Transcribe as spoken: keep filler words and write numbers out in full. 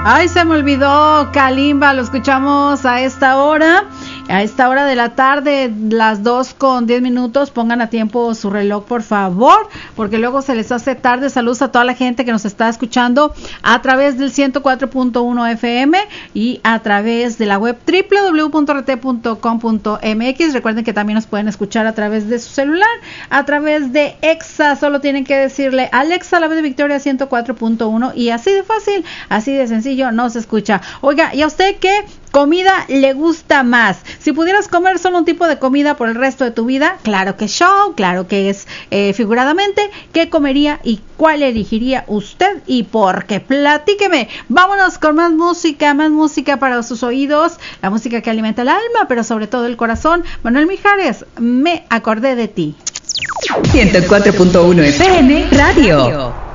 Ay, se me olvidó Kalimba, lo escuchamos a esta hora, a esta hora de la tarde, las dos con diez minutos. Pongan a tiempo su reloj, por favor, porque luego se les hace tarde. Saludos a toda la gente que nos está escuchando a través del ciento cuatro punto uno F M y a través de la web doble u doble u doble u punto r t punto com punto m x. Recuerden que también nos pueden escuchar a través de su celular, a través de Exa. Solo tienen que decirle Alexa, la voz de Victoria ciento cuatro punto uno y así de fácil, así de sencillo no se escucha. Oiga, ¿y a usted qué comida le gusta más? Si pudieras comer solo un tipo de comida por el resto de tu vida, claro que show, claro que es eh, figuradamente, ¿qué comería y cuál elegiría usted y por qué? Platíqueme. Vámonos con más música, más música para sus oídos, la música que alimenta el alma, pero sobre todo el corazón. Manuel Mijares, Me acordé de ti. ciento cuatro punto uno F M Radio.